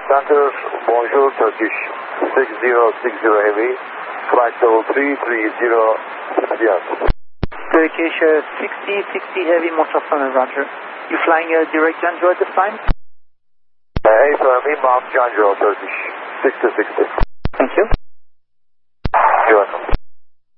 Center, bonjour, Turkish 6060 Heavy, flight level 330 Adios. Turkish 6060 Heavy, Mosafana, Roger. You flying a direct Janjo at this time? Affirm, inbound Janjo, Turkish 6060. Thank you. You're welcome.